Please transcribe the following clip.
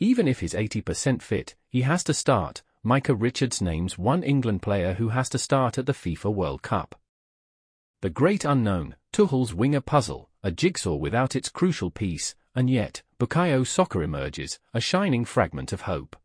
Even if he's 80% fit, he has to start. Micah Richards names one England player who has to start at the FIFA World Cup. The great unknown, Tuchel's winger puzzle, a jigsaw without its crucial piece, and yet, Bukayo Saka emerges, a shining fragment of hope.